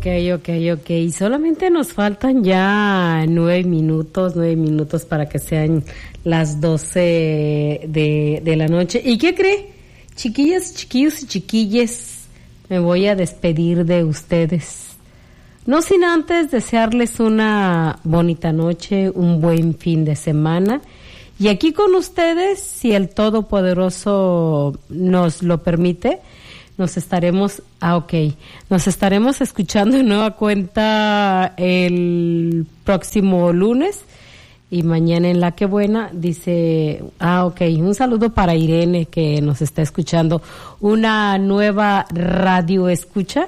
Ok. Solamente nos faltan ya 9 minutos para que sean las 12 de la noche. ¿Y qué cree? Chiquillas, chiquillos y chiquilles, me voy a despedir de ustedes. No sin antes desearles una bonita noche, un buen fin de semana. Y aquí con ustedes, si el Todopoderoso nos lo permite, nos estaremos escuchando de nueva cuenta el próximo lunes y mañana en La Que Buena. Dice, un saludo para Irene que nos está escuchando, una nueva radio escucha.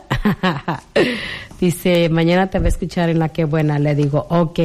Dice, mañana te va a escuchar en La Que Buena. Le digo, ok.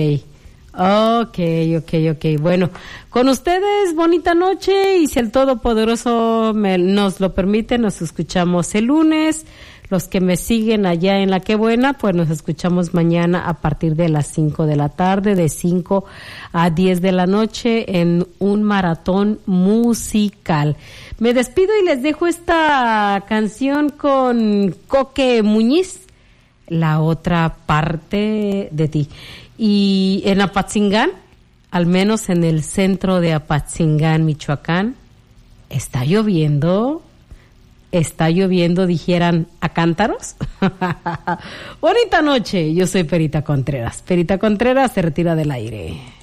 Bueno, con ustedes, bonita noche, y si el Todopoderoso nos lo permite, nos escuchamos el lunes. Los que me siguen allá en La Que Buena, pues nos escuchamos mañana a partir de las 5 de la tarde, de 5 a 10 de la noche, en un maratón musical. Me despido y les dejo esta canción con Coque Muñiz, La Otra Parte de Ti. Y en Apatzingán, al menos en el centro de Apatzingán, Michoacán, está lloviendo, dijeran a cántaros. Bonita noche, yo soy Perita Contreras. Perita Contreras se retira del aire.